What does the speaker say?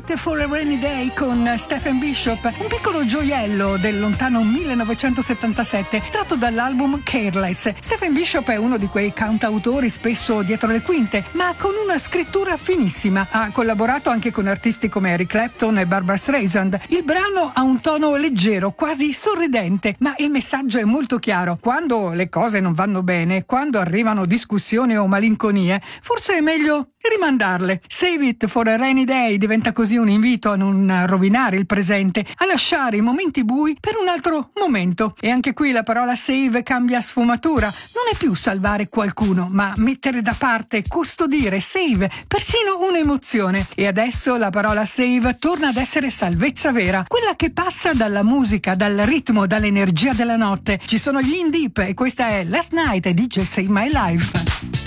It for a Rainy Day con Stephen Bishop, un piccolo gioiello del lontano 1977 tratto dall'album Careless. Stephen Bishop è uno di quei cantautori spesso dietro le quinte, ma con una scrittura finissima. Ha collaborato anche con artisti come Eric Clapton e Barbra Streisand. Il brano ha un tono leggero, quasi sorridente, ma il messaggio è molto chiaro. Quando le cose non vanno bene, quando arrivano discussioni o malinconie, forse è meglio rimandarle. Save It for a Rainy Day diventa così un invito a non rovinare il presente, a lasciare i momenti bui per un altro momento. E anche qui la parola save cambia sfumatura. Non è più salvare qualcuno, ma mettere da parte, custodire, save, persino un'emozione. E adesso la parola save torna ad essere salvezza vera, quella che passa dalla musica, dal ritmo, dall'energia della notte. Ci sono gli In Deep e questa è Last Night e DJ Save My Life.